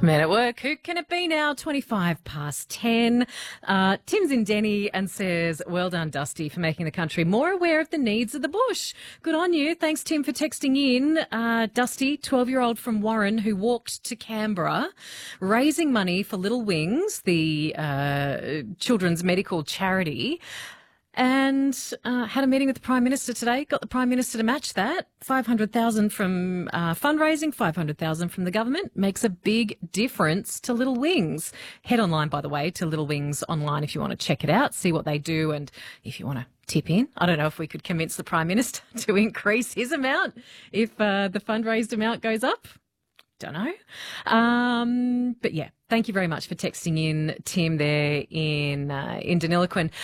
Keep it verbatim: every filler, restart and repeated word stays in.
Man at work. Who can it be now? twenty-five past ten. Uh, Tim's in Denny and says, well done, Dusty, for making the country more aware of the needs of the bush. Good on you. Thanks, Tim, for texting in. Uh, Dusty, twelve-year-old from Warren, who walked to Canberra, raising money for Little Wings, the uh, children's medical charity, and uh, had a meeting with the Prime Minister today, got the Prime Minister to match that. five hundred thousand dollars from uh, fundraising, five hundred thousand dollars from the government makes a big difference to Little Wings. Head online, by the way, to Little Wings online if you want to check it out, see what they do, and if you want to tip in. I don't know if we could convince the Prime Minister to increase his amount if uh, the fundraised amount goes up. Don't know. Um, but yeah, thank you very much for texting in, Tim, there in uh, in Deniliquin.